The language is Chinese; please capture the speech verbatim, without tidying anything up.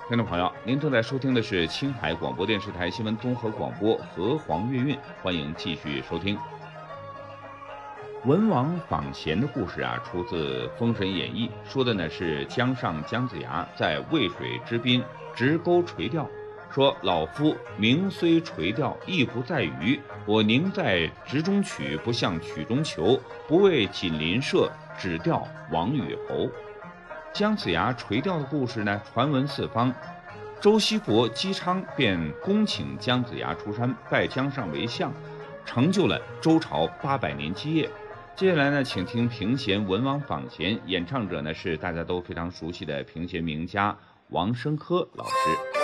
听众朋友，您正在收听的是青海广播电视台新闻综合广播和黄月韵，欢迎继续收听。文王访贤的故事啊，出自《封神演义》，说的呢是姜尚姜子牙在渭水之滨执钩垂钓，说老夫名虽垂钓，意不在鱼。我宁在直中取，不向曲中求。不为锦鳞射，只钓王与侯。姜子牙垂钓的故事呢，传闻四方。周西伯姬昌便恭请姜子牙出山，拜姜尚为相，成就了周朝八百年基业。接下来呢，请听评贤文王访贤，演唱者呢是大家都非常熟悉的评贤名家王声科老师。